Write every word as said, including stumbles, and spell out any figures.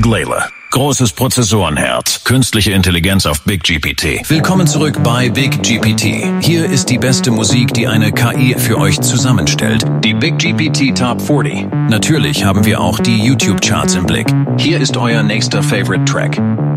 Layla. Großes Prozessorenherz, künstliche Intelligenz auf Big G P T. Willkommen zurück bei Big G P T. Hier ist die beste Musik, die eine K I für euch zusammenstellt. Die Big G P T Top vierzig. Natürlich haben wir auch die YouTube-Charts im Blick. Hier ist euer nächster Favorite Track.